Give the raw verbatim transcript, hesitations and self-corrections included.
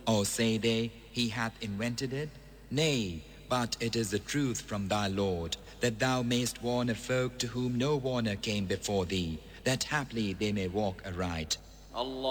Or say they, He hath invented it? Nay, but it is the truth from thy Lord, that thou mayst warn a folk to whom no warner came before thee, that haply they may walk aright. الله